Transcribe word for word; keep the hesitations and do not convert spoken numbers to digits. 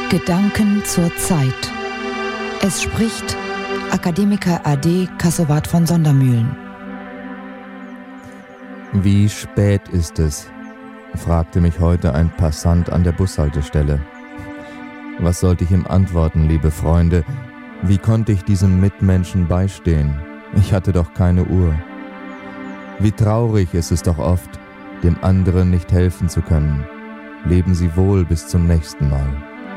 Gedanken zur Zeit. Es spricht Akademiker A D Kassowat von Sondermühlen. Wie spät ist es? Fragte mich heute ein Passant an der Bushaltestelle. Was sollte ich ihm antworten, liebe Freunde? Wie konnte ich diesem Mitmenschen beistehen? Ich hatte doch keine Uhr. Wie traurig ist es doch oft, dem anderen nicht helfen zu können. Leben Sie wohl bis zum nächsten Mal.